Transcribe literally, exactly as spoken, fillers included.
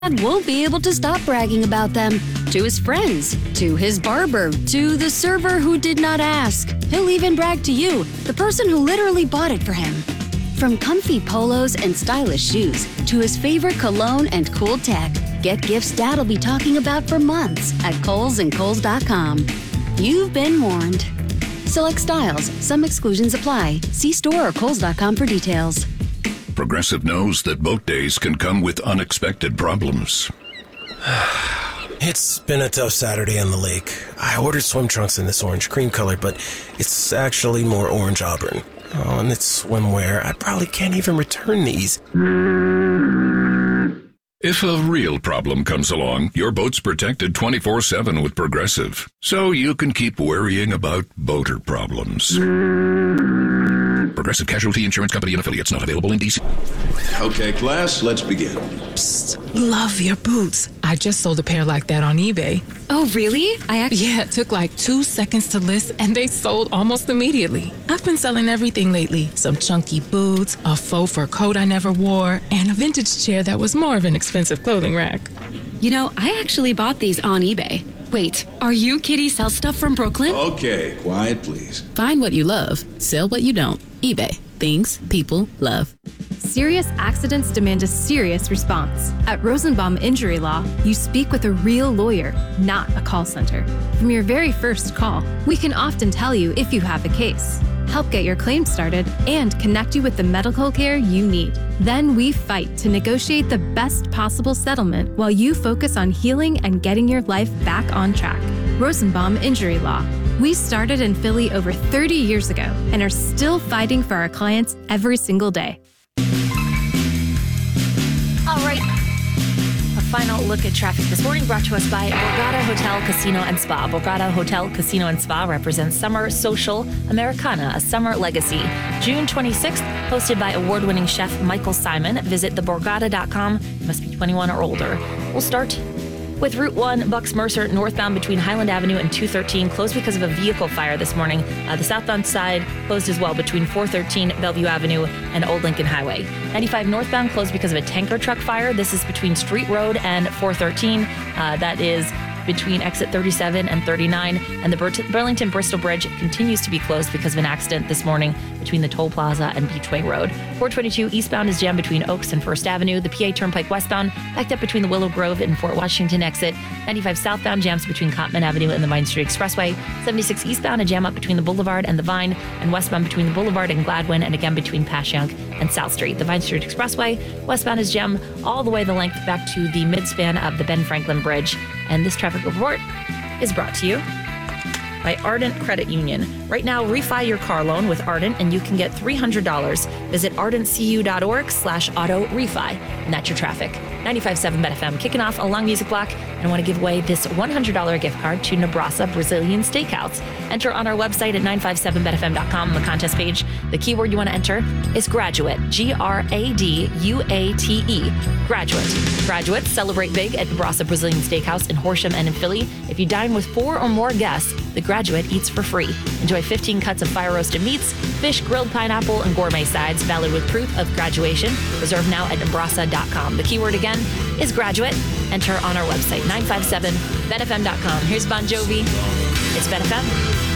won't be able to stop bragging about them. To his friends, to his barber, to the server who did not ask. He'll even brag to you, the person who literally bought it for him. From comfy polos and stylish shoes to his favorite cologne and cool tech, get gifts Dad'll be talking about for months at Kohl's and Kohl's dot com. You've been warned. Select styles. Some exclusions apply. See store or Kohl's dot com for details. Progressive knows that boat days can come with unexpected problems. It's been a tough Saturday on the lake. I ordered swim trunks in this orange cream color, but it's actually more orange auburn. Oh, and it's swimwear. I probably can't even return these. If a real problem comes along, your boat's protected twenty-four seven with Progressive, so you can keep worrying about boater problems. Progressive Casualty Insurance Company and affiliates, not available in D C. Okay, class, let's begin. Psst, love your boots. I just sold a pair like that on eBay. Oh, really? I actually... Yeah, it took like two seconds to list, and they sold almost immediately. I've been selling everything lately. Some chunky boots, a faux fur coat I never wore, and a vintage chair that was more of an expensive clothing rack. You know, I actually bought these on eBay. Wait, are you Kitty Sell Stuff from Brooklyn? Okay, quiet, please. Find what you love, sell what you don't. eBay. Things people love. Serious accidents demand a serious response. At Rosenbaum Injury Law, you speak with a real lawyer, not a call center. From your very first call, we can often tell you if you have a case, help get your claim started, and connect you with the medical care you need. Then we fight to negotiate the best possible settlement while you focus on healing and getting your life back on track. Rosenbaum Injury Law. We started in Philly over thirty years ago and are still fighting for our clients every single day. All right. A final look at traffic this morning brought to us by Borgata Hotel, Casino and Spa. Borgata Hotel, Casino and Spa represents Summer Social Americana, a summer legacy. June twenty-sixth, hosted by award-winning chef Michael Simon. Visit the borgata dot com. You must be twenty-one or older. We'll start with Route one, Bucks Mercer, northbound between Highland Avenue and two thirteen, closed because of a vehicle fire this morning. Uh, the southbound side closed as well between four thirteen Bellevue Avenue and Old Lincoln Highway. ninety-five northbound closed because of a tanker truck fire. This is between Street Road and four thirteen. Uh, that is between exit thirty-seven and thirty-nine. And the Bur- Burlington-Bristol Bridge continues to be closed because of an accident this morning between the Toll Plaza and Beachway Road. four twenty-two eastbound is jammed between Oaks and First Avenue. The P A Turnpike westbound backed up between the Willow Grove and Fort Washington exit. ninety-five southbound jams between Cottman Avenue and the Vine Street Expressway. seventy-six eastbound a jam up between the Boulevard and the Vine, and westbound between the Boulevard and Gladwin, and again between Passyunk and South Street. The Vine Street Expressway westbound is jammed all the way the length back to the midspan of the Ben Franklin Bridge. And this traffic report is brought to you by Ardent Credit Union. Right now, refi your car loan with Ardent and you can get three hundred dollars. Visit ardentcu.org slash auto refi. And that's your traffic. ninety-five point seven Bet F M kicking off a long music block. And I want to give away this one hundred dollars gift card to Nebraska Brazilian Steakhouse. Enter on our website at nine five seven bet f m dot com on the contest page. The keyword you want to enter is graduate. G R A D U A T E. Graduate. Graduates celebrate big at Nebraska Brazilian Steakhouse in Horsham and in Philly. If you dine with four or more guests, the graduate eats for free. Enjoy fifteen cuts of fire-roasted meats, fish, grilled pineapple, and gourmet sides, valid with proof of graduation. Reserve now at nebraska dot com. The keyword again is graduate. Enter on our website, nine five seven bet f m dot com. Here's Bon Jovi. It's Bet F M.